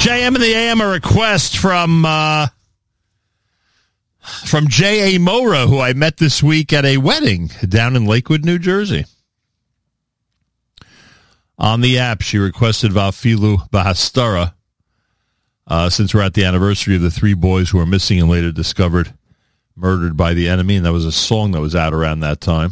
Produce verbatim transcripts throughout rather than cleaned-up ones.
J M in the A M, a request from uh, from J A. Mora, who I met this week at a wedding down in Lakewood, New Jersey. On the app, she requested Vafilu Bahastara, uh, since we're at the anniversary of the three boys who were missing and later discovered murdered by the enemy, and that was a song that was out around that time.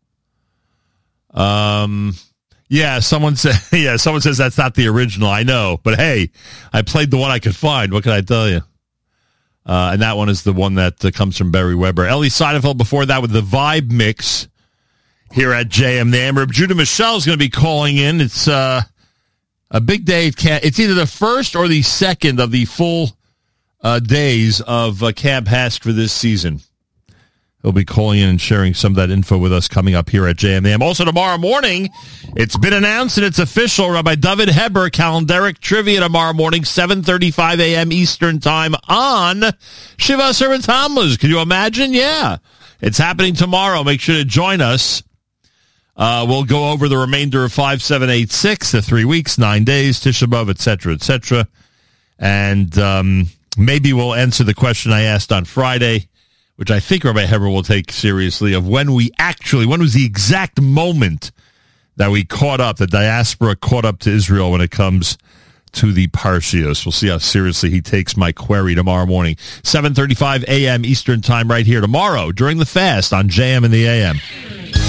Um... Yeah, someone said. Yeah, someone says that's not the original. I know, but hey, I played the one I could find. What can I tell you? Uh, and that one is the one that uh, comes from Barry Weber. Ellie Seinfeld before that with the Vibe Mix here at J M. The Amber. Judah Michelle is going to be calling in. It's uh, a big day. It's either the first or the second of the full uh, days of uh, Camp Hask for this season. He'll be calling in and sharing some of that info with us coming up here at J M A M. Also tomorrow morning, it's been announced and it's official. Rabbi David Heber, calendaric trivia tomorrow morning, seven thirty-five a.m. Eastern Time on Shiva Servant Tammuz. Can you imagine? Yeah. It's happening tomorrow. Make sure to join us. Uh, we'll go over the remainder of five seven eight six, the three weeks, nine days, Tisha B'Av, et cetera, et cetera. And um, maybe we'll answer the question I asked on Friday, which I think Rabbi Heber will take seriously, of when we actually, when was the exact moment that we caught up, the diaspora caught up to Israel when it comes to the Parshios. We'll see how seriously he takes my query tomorrow morning. seven thirty-five a.m. Eastern Time right here tomorrow during the fast on J M in the A M.